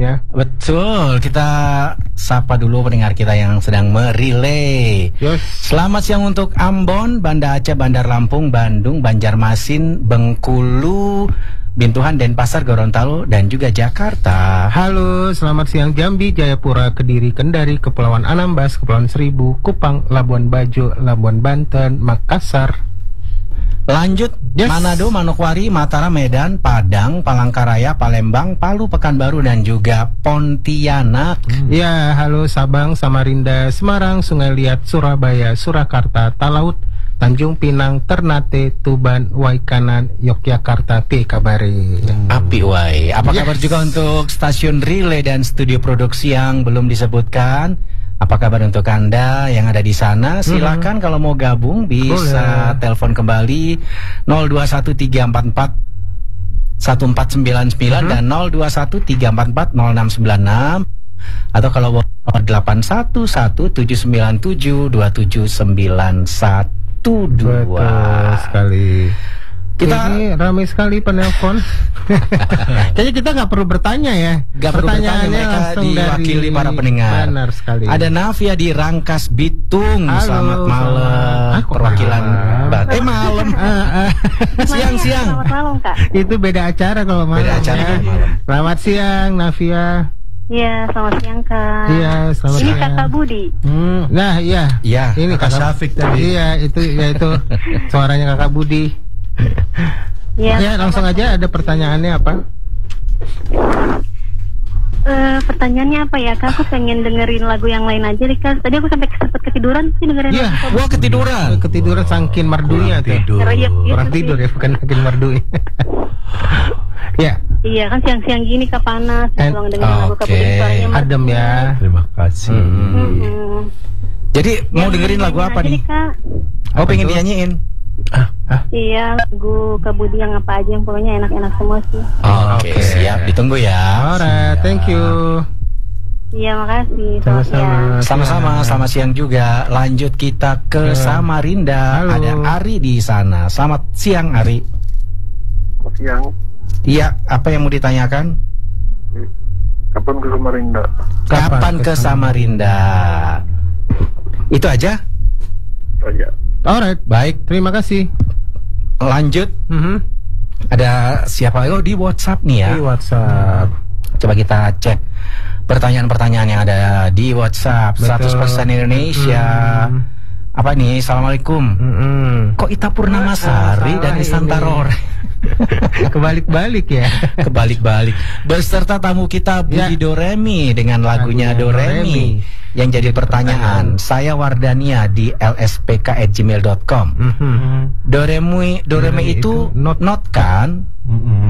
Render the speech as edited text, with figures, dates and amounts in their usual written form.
waktunya. Betul, kita sapa dulu pendengar kita yang sedang merelay. Yes. Selamat siang untuk Ambon, Banda Aceh, Bandar Lampung, Bandung, Banjarmasin, Bengkulu, Bintuhan, Denpasar, Gorontalo, dan juga Jakarta. Halo, selamat siang Jambi, Jayapura, Kediri, Kendari, Kepulauan Anambas, Kepulauan Seribu, Kupang, Labuan Bajo, Labuan Banten, Makassar. Lanjut, Yes. Manado, Manokwari, Mataram, Medan, Padang, Palangkaraya, Palembang, Palu, Pekanbaru, dan juga Pontianak. Ya, halo Sabang, Samarinda, Semarang, Sungai Liat, Surabaya, Surakarta, Talaut, Tanjung Pinang, Ternate, Tuban, Waikanan, Yogyakarta, kabare. Api wai. Apa Yes. kabar juga untuk stasiun relay dan studio produksi yang belum disebutkan? Apa kabar untuk Anda yang ada di sana? Silakan kalau mau gabung bisa telepon kembali 021344 1499 dan 0213440696 atau kalau 81179727912. Betul sekali. Kita Ini ramai sekali penelpon. Kayaknya kita nggak perlu bertanya ya. Gak perlu bertanya, Pertanyaannya mereka langsung diwakili dari para pendengar. Benar sekali. Ada Navia di Rangkas Bitung. Halo, Selamat malam. Kok Perwakilan malam? malam. Siang-siang. Selamat malam, Kak. Itu beda acara kalau malam. Beda acara ya. kalau malam. Selamat siang Navia. Iya, selamat siang, Kak. Iya, selamat Ini siang. Kakak Budi. Nah, iya. Iya, Ini Kakak Syafiq tadi. Iya, itu suaranya Kakak Budi. Iya. Ya, langsung aja ada pertanyaannya apa? Pertanyaannya apa ya, Kak? Aku pengen dengerin lagu yang lain aja deh, Kak. Tadi aku sampai sempat ketiduran sih dengerin Iya. lagu. Wah, ketiduran. Ketiduran sangkin merdunya tuh. Tidur. Iya, iya, Orang sih. tidur ya, bukan sangkin merdunya. Ya, Iya, kan siang-siang gini Kak panas. And- Pulang dengerin lagu Kak oke. Budi suaranya merdu. adem ya. Terima kasih. Mm-mm. Jadi mau Yang dengerin lagu nyanyi apa aja nih? deh, Kak. Oh, pengen itu? dinyanyiin. Iya, lagu Kak Budi yang apa aja yang pokoknya enak-enak semua sih. Oke, siap. Ditunggu ya. Alright, thank you. Iya, makasih. Selamat Sama-sama. siang. Sama-sama, selamat siang juga. Lanjut kita ke Samarinda. Halo. Ada Ari di sana. Selamat siang, Ari. Siang, Iya, apa yang mau ditanyakan? kapan ke Samarinda? Kapan ke Samarinda? Itu aja? Aja. Alright, Baik, terima kasih. lanjut. Ada siapa? Oh, di WhatsApp nih ya. Di WhatsApp. Coba kita cek pertanyaan-pertanyaan yang ada di WhatsApp. Betul. 100% Indonesia. Apa nih? Assalamualaikum. Kok Ita Purnamasari dan Isantarore? Kebalik-balik ya. Kebalik-balik. Beserta tamu kita Budi Ya. Doremi dengan lagunya Lagunya Doremi. Yang jadi pertanyaan, saya Wardania di lspk@gmail.com. Doremi Doremi itu itu not. not kan?